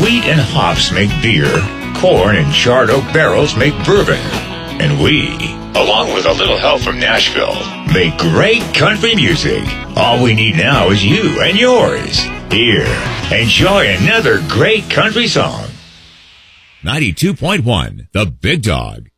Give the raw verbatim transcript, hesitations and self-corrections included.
Wheat and hops make beer, corn and charred oak barrels make bourbon. And we, along with a little help from Nashville, make great country music. All we need now is you and yours. Here, enjoy another great country song. ninety-two point one, The Big Dog.